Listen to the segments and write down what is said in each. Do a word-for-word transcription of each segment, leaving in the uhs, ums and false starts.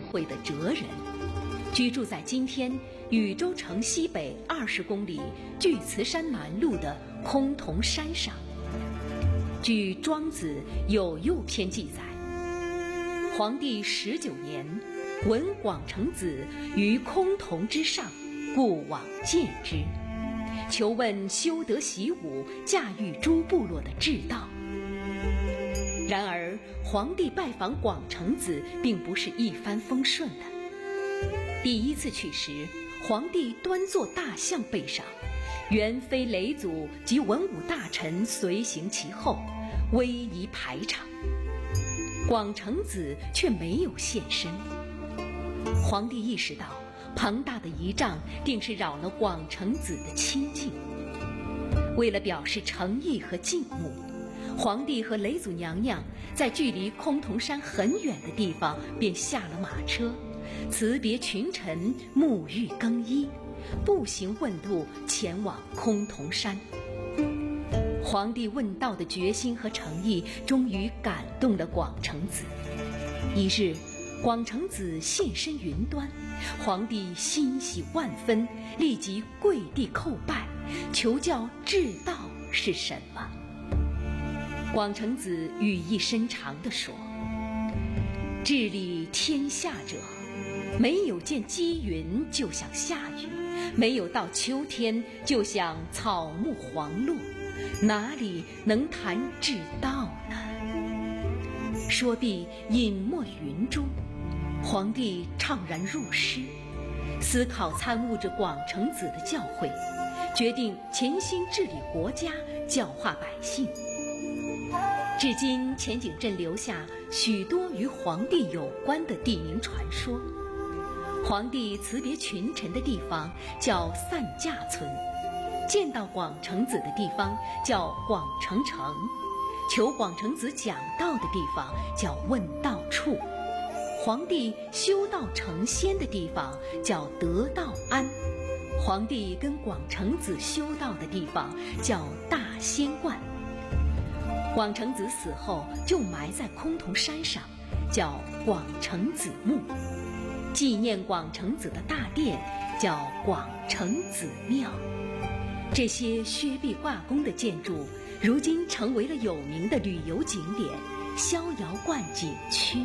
慧的哲人，居住在今天禹州城西北二十公里巨慈山南麓的崆峒山上。据《庄子·有右篇》记载，黄帝十九年，闻广成子于崆峒之上，故往见之，求问修德习武、驾驭诸部落的治道。然而，黄帝拜访广成子并不是一帆风顺的。第一次去时，黄帝端坐大象背上，元妃嫘祖及文武大臣随行其后，威仪排场。广成子却没有现身。黄帝意识到，庞大的仪仗定是扰了广成子的清静。为了表示诚意和敬慕，黄帝和嫘祖娘娘在距离崆峒山很远的地方便下了马车，辞别群臣，沐浴更衣，步行问路前往崆峒山。黄帝问道的决心和诚意终于感动了广成子。一日，广成子现身云端，黄帝欣喜万分，立即跪地叩拜，求教治道是什么。广成子语意深长地说：治理天下者，没有见积云就想下雨，没有到秋天就想草木黄落，哪里能谈治道呢？说毕，隐没云中。黄帝怅然入诗，思考参悟着广成子的教诲，决定潜心治理国家，教化百姓。至今，前景镇留下许多与黄帝有关的地名传说。黄帝辞别群臣的地方叫散驾村，见到广成子的地方叫广成城，求广成子讲道的地方叫问道处，黄帝修道成仙的地方叫得道庵，黄帝跟广成子修道的地方叫大仙观。广成子死后就埋在崆峒山上，叫广成子墓。纪念广成子的大殿叫广成子庙。这些薛壁挂弓的建筑，如今成为了有名的旅游景点逍遥观景区。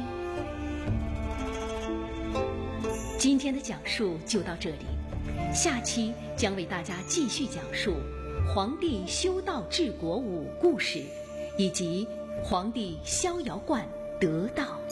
今天的讲述就到这里，下期将为大家继续讲述黄帝修道治国五故事，以及黄帝逍遥观得道